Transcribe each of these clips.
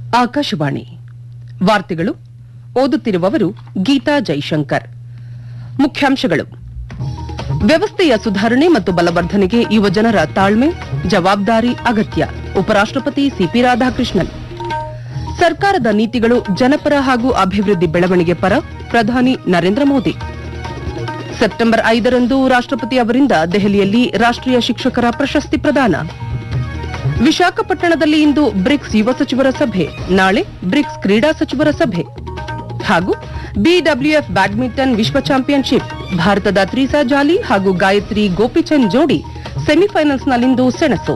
ಆಕಾಶವಾಣಿ ವಾರ್ತೆಗಳು ಓದುತ್ತಿರುವವರು ಗೀತಾ ಜೈಶಂಕರ್. ಮುಖ್ಯಾಂಶಗಳು: ವ್ಯವಸ್ಥೆಯ ಸುಧಾರಣೆ ಮತ್ತು ಬಲವರ್ಧನೆಗೆ ಯುವಜನರ ತಾಳ್ಮೆ, ಜವಾಬ್ದಾರಿ ಅಗತ್ಯ. ಉಪರಾಷ್ಟಪತಿ ಸಿಪಿ ರಾಧಾಕೃಷ್ಣನ್. ಸರ್ಕಾರದ ನೀತಿಗಳು ಜನಪರ ಹಾಗೂ ಅಭಿವೃದ್ಧಿ ಬೆಳವಣಿಗೆ ಪರ. ಪ್ರಧಾನಿ ನರೇಂದ್ರ ಮೋದಿ. ಸೆಪ್ಟೆಂಬರ್ 5ರಂದು ರಾಷ್ಟಪತಿ ಅವರಿಂದ ದೆಹಲಿಯಲ್ಲಿ ರಾಷ್ಟೀಯ ಶಿಕ್ಷಕರ ಪ್ರಶಸ್ತಿ ಪ್ರದಾನ. ವಿಶಾಖಪಟ್ಟಣದಲ್ಲಿ ಇಂದು ಬ್ರಿಕ್ಸ್ ಯುವ ಸಚಿವರ ಸಭೆ, ನಾಳೆ ಬ್ರಿಕ್ಸ್ ಕ್ರೀಡಾ ಸಚಿವರ ಸಭೆ. ಹಾಗೂ ಬಿಡಬ್ಲ್ಯೂಎಫ್ ಬ್ಯಾಡ್ಮಿಂಟನ್ ವಿಶ್ವ ಚಾಂಪಿಯನ್ಶಿಪ್, ಭಾರತದ ತ್ರಿಸಾ ಜಾಲಿ ಹಾಗೂ ಗಾಯತ್ರಿ ಗೋಪಿಚಂದ್ ಜೋಡಿ ಸೆಮಿಫೈನಲ್ಸ್ನಲ್ಲಿಂದು ಸೆಣಸು.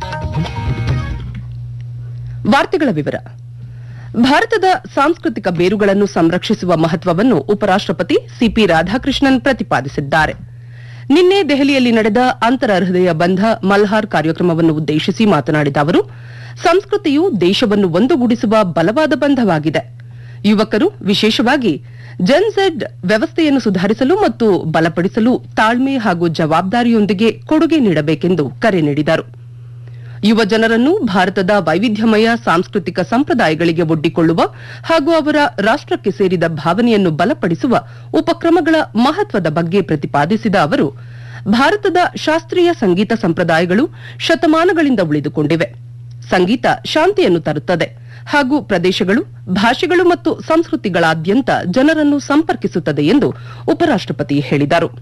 ವಾರ್ತೆಗಳ ವಿವರ. ಭಾರತದ ಸಾಂಸ್ಕೃತಿಕ ಬೇರುಗಳನ್ನು ಸಂರಕ್ಷಿಸುವ ಮಹತ್ವವನ್ನು ಉಪರಾಷ್ಟಪತಿ ಸಿಪಿ ರಾಧಾಕೃಷ್ಣನ್ ಪ್ರತಿಪಾದಿಸಿದ್ದಾರೆ. ನಿನ್ನೆ ದೆಹಲಿಯಲ್ಲಿ ನಡೆದ ಅಂತರ ಹೃದಯ ಬಂಧ ಮಲ್ಹಾರ್ ಕಾರ್ಯಕ್ರಮವನ್ನು ಉದ್ದೇಶಿಸಿ ಮಾತನಾಡಿದ ಅವರು, ಸಂಸ್ಕೃತಿಯು ದೇಶವನ್ನು ಒಂದುಗೂಡಿಸುವ ಬಲವಾದ ಬಂಧವಾಗಿದೆ. ಯುವಕರು, ವಿಶೇಷವಾಗಿ ಜೆನ್ ಝೆಡ್, ವ್ಯವಸ್ಥೆಯನ್ನು ಸುಧಾರಿಸಲು ಮತ್ತು ಬಲಪಡಿಸಲು ತಾಳ್ಮೆ ಹಾಗೂ ಜವಾಬ್ದಾರಿಯೊಂದಿಗೆ ಕೊಡುಗೆ ನೀಡಬೇಕೆಂದು ಕರೆ ನೀಡಿದರು. ಯುವ ಜನರನ್ನು ಭಾರತದ ವೈವಿಧ್ಯಮಯ ಸಾಂಸ್ಕೃತಿಕ ಸಂಪ್ರದಾಯಗಳಿಗೆ ಒಡ್ಡಿಕೊಳ್ಳುವ ಹಾಗೂ ಅವರ ರಾಷ್ಟಕ್ಕೆ ಸೇರಿದ ಭಾವನೆಯನ್ನು ಬಲಪಡಿಸುವ ಉಪಕ್ರಮಗಳ ಮಹತ್ವದ ಬಗ್ಗೆ ಪ್ರತಿಪಾದಿಸಿದ ಅವರು, ಭಾರತದ ಶಾಸ್ತ್ರೀಯ ಸಂಗೀತ ಸಂಪ್ರದಾಯಗಳು ಶತಮಾನಗಳಿಂದ ಉಳಿದುಕೊಂಡಿವೆ. ಸಂಗೀತ ಶಾಂತಿಯನ್ನು ತರುತ್ತದೆ ಹಾಗೂ ಪ್ರದೇಶಗಳು, ಭಾಷೆಗಳು ಮತ್ತು ಸಂಸ್ಕೃತಿಗಳಾದ್ಯಂತ ಜನರನ್ನು ಸಂಪರ್ಕಿಸುತ್ತದೆ ಎಂದು ಉಪರಾಷ್ಟಪತಿ ಹೇಳಿದರು.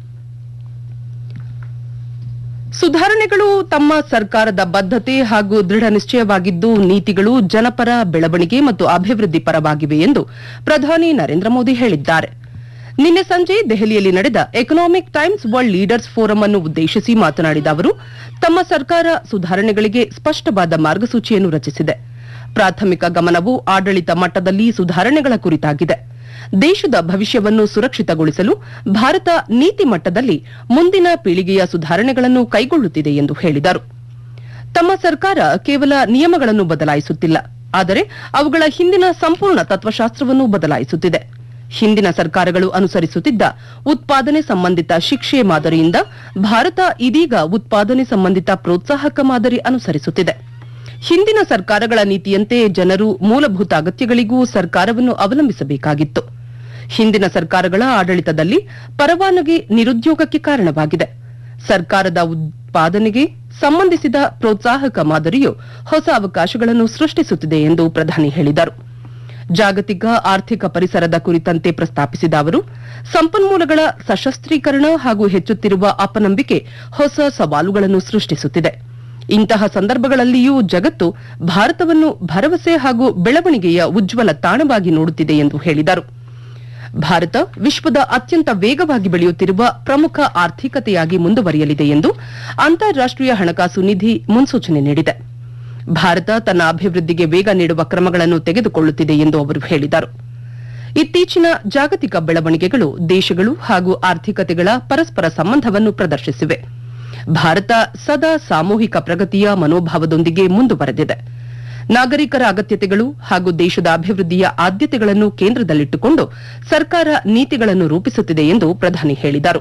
ಸುಧಾರಣೆಗಳು ತಮ್ಮ ಸರ್ಕಾರದ ಬದ್ಧತೆ ಹಾಗೂ ದೃಢ ನಿಶ್ಚಯವಾಗಿದ್ದು, ನೀತಿಗಳು ಜನಪರ, ಬೆಳವಣಿಗೆ ಮತ್ತು ಅಭಿವೃದ್ಧಿ ಪರವಾಗಿವೆ ಎಂದು ಪ್ರಧಾನಿ ನರೇಂದ್ರ ಮೋದಿ ಹೇಳಿದ್ದಾರೆ. ನಿನ್ನೆ ಸಂಜೆ ದೆಹಲಿಯಲ್ಲಿ ನಡೆದ economic times world leaders forum ಅನ್ನು ಉದ್ದೇಶಿಸಿ ಮಾತನಾಡಿದ ಅವರು, ತಮ್ಮ ಸರ್ಕಾರ ಸುಧಾರಣೆಗಳಿಗೆ ಸ್ಪಷ್ಟವಾದ ಮಾರ್ಗಸೂಚಿಯನ್ನು ರಚಿಸಿದೆ. ಪ್ರಾಥಮಿಕ ಗಮನವು ಆಡಳಿತ ಮಟ್ಟದಲ್ಲಿ ಸುಧಾರಣೆಗಳ ಕುರಿತಾಗಿದೆ. ದೇಶದ ಭವಿಷ್ಯವನ್ನು ಸುರಕ್ಷಿತಗೊಳಿಸಲು ಭಾರತ ನೀತಿ ಮಟ್ಟದಲ್ಲಿ ಮುಂದಿನ ಪೀಳಿಗೆಯ ಸುಧಾರಣೆಗಳನ್ನು ಕೈಗೊಳ್ಳುತ್ತಿದೆ ಎಂದು ಹೇಳಿದರು. ತಮ್ಮ ಸರ್ಕಾರ ಕೇವಲ ನಿಯಮಗಳನ್ನು ಬದಲಾಯಿಸುತ್ತಿಲ್ಲ, ಆದರೆ ಅವುಗಳ ಹಿಂದಿನ ಸಂಪೂರ್ಣ ತತ್ವಶಾಸ್ತ್ರವನ್ನು ಬದಲಾಯಿಸುತ್ತಿದೆ. ಹಿಂದಿನ ಸರ್ಕಾರಗಳು ಅನುಸರಿಸುತ್ತಿದ್ದ ಉತ್ಪಾದನೆ ಸಂಬಂಧಿತ ಶಿಕ್ಷೆ ಮಾದರಿಯಿಂದ ಭಾರತ ಇದೀಗ ಉತ್ಪಾದನೆ ಸಂಬಂಧಿತ ಪ್ರೋತ್ಸಾಹಕ ಮಾದರಿ ಅನುಸರಿಸುತ್ತಿದೆ. ಹಿಂದಿನ ಸರ್ಕಾರಗಳ ನೀತಿಯಂತೆ ಜನರು ಮೂಲಭೂತ ಅಗತ್ಯಗಳಿಗೂ ಸರ್ಕಾರವನ್ನು ಅವಲಂಬಿಸಬೇಕಾಗಿತ್ತು. ಹಿಂದಿನ ಸರ್ಕಾರಗಳ ಆಡಳಿತದಲ್ಲಿ ಪರವಾನಗಿ ನಿರುದ್ಯೋಗಕ್ಕೆ ಕಾರಣವಾಗಿದೆ. ಸರ್ಕಾರದ ಉತ್ಪಾದನೆಗೆ ಸಂಬಂಧಿಸಿದ ಪ್ರೋತ್ಸಾಹಕ ಮಾದರಿಯು ಹೊಸ ಅವಕಾಶಗಳನ್ನು ಸೃಷ್ಟಿಸುತ್ತಿದೆ ಎಂದು ಪ್ರಧಾನಿ ಹೇಳಿದರು. ಜಾಗತಿಕ ಆರ್ಥಿಕ ಪರಿಸರದ ಕುರಿತಂತೆ ಪ್ರಸ್ತಾಪಿಸಿದ ಅವರು, ಸಂಪನ್ಮೂಲಗಳ ಸಶಸ್ತ್ರೀಕರಣ ಹಾಗೂ ಹೆಚ್ಚುತ್ತಿರುವ ಅಪನಂಬಿಕೆ ಹೊಸ ಸವಾಲುಗಳನ್ನು ಸೃಷ್ಟಿಸುತ್ತಿದೆ. ಇಂತಹ ಸಂದರ್ಭಗಳಲ್ಲಿಯೂ ಜಗತ್ತು ಭಾರತವನ್ನು ಭರವಸೆ ಹಾಗೂ ಬೆಳವಣಿಗೆಯ ಉಜ್ವಲ ತಾಣವಾಗಿ ನೋಡುತ್ತಿದೆ ಎಂದು ಹೇಳಿದರು. ಭಾರತ ವಿಶ್ವದ ಅತ್ಯಂತ ವೇಗವಾಗಿ ಬೆಳೆಯುತ್ತಿರುವ ಪ್ರಮುಖ ಆರ್ಥಿಕತೆಯಾಗಿ ಮುಂದುವರಿಯಲಿದೆ ಎಂದು ಅಂತಾರಾಷ್ಟೀಯ ಹಣಕಾಸು ನಿಧಿ ಮುನ್ಸೂಚನೆ ನೀಡಿದೆ. ಭಾರತ ತನ್ನ ಅಭಿವೃದ್ಧಿಗೆ ವೇಗ ನೀಡುವ ಕ್ರಮಗಳನ್ನು ತೆಗೆದುಕೊಳ್ಳುತ್ತಿದೆ ಎಂದು ಅವರು ಹೇಳಿದರು. ಇತ್ತೀಚಿನ ಜಾಗತಿಕ ಬೆಳವಣಿಗೆಗಳು ದೇಶಗಳು ಹಾಗೂ ಆರ್ಥಿಕತೆಗಳ ಪರಸ್ಪರ ಸಂಬಂಧವನ್ನು ಪ್ರದರ್ಶಿಸಿವೆ. ಭಾರತ ಸದಾ ಸಾಮೂಹಿಕ ಪ್ರಗತಿಯ ಮನೋಭಾವದೊಂದಿಗೆ ಮುಂದುವರೆದಿದೆ. ನಾಗರಿಕರ ಅಗತ್ಯತೆಗಳು ಹಾಗೂ ದೇಶದ ಅಭಿವೃದ್ಧಿಯ ಆದ್ಯತೆಗಳನ್ನು ಕೇಂದ್ರದಲ್ಲಿಟ್ಟುಕೊಂಡು ಸರ್ಕಾರ ನೀತಿಗಳನ್ನು ರೂಪಿಸುತ್ತಿದೆ ಎಂದು ಪ್ರಧಾನಿ ಹೇಳಿದರು.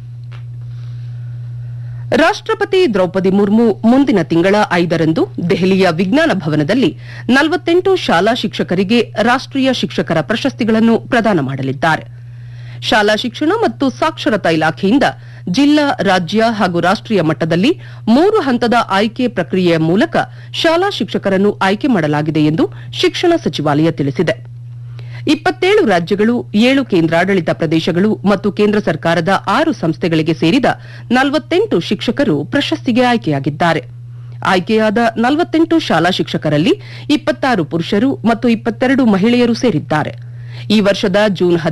ರಾಷ್ಟಪತಿ ದ್ರೌಪದಿ ಮುರ್ಮು ಮುಂದಿನ ತಿಂಗಳ 5ರಂದು ದೆಹಲಿಯ ವಿಜ್ಞಾನ ಭವನದಲ್ಲಿ 48 ಶಾಲಾ ಶಿಕ್ಷಕರಿಗೆ ರಾಷ್ಟೀಯ ಶಿಕ್ಷಕರ ಪ್ರಶಸ್ತಿಗಳನ್ನು ಪ್ರದಾನ ಮಾಡಲಿದ್ದಾರೆ. ಶಾಲಾ ಶಿಕ್ಷಣ ಮತ್ತು ಸಾಕ್ಷರತಾ ಇಲಾಖೆಯಿಂದ ಜಿಲ್ಲಾ, ರಾಜ್ಯ ಹಾಗೂ ರಾಷ್ಟೀಯ ಮಟ್ಟದಲ್ಲಿ 3 ಹಂತದ ಆಯ್ಕೆ ಪ್ರಕ್ರಿಯೆಯ ಮೂಲಕ ಶಾಲಾ ಶಿಕ್ಷಕರನ್ನು ಆಯ್ಕೆ ಮಾಡಲಾಗಿದೆ ಎಂದು ಶಿಕ್ಷಣ ಸಚಿವಾಲಯ ತಿಳಿಸಿದೆ. 27 ರಾಜ್ಯಗಳು, 7 ಕೇಂದ್ರಾಡಳಿತ ಪ್ರದೇಶಗಳು ಮತ್ತು ಕೇಂದ್ರ ಸರ್ಕಾರದ 6 ಸಂಸ್ಥೆಗಳಿಗೆ ಸೇರಿದ 48 ಶಿಕ್ಷಕರು ಪ್ರಶಸ್ತಿಗೆ ಆಯ್ಕೆಯಾಗಿದ್ದಾರೆ. ಆಯ್ಕೆಯಾದ 48 ಶಾಲಾ ಶಿಕ್ಷಕರಲ್ಲಿ 26 ಪುರುಷರು ಮತ್ತು 22 ಮಹಿಳೆಯರು ಸೇರಿದ್ದಾರೆ. ಈ ವರ್ಷದ ಜೂನ್